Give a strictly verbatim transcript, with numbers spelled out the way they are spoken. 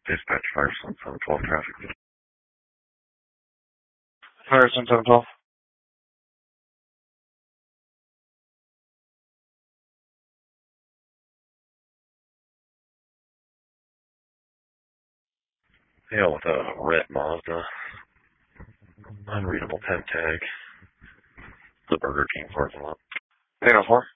Dispatch fire seven seven twelve traffic. Fire seven seven twelve. Yeah, with a red Mazda. Unreadable temp tag. The Burger King parking lot. eight oh four.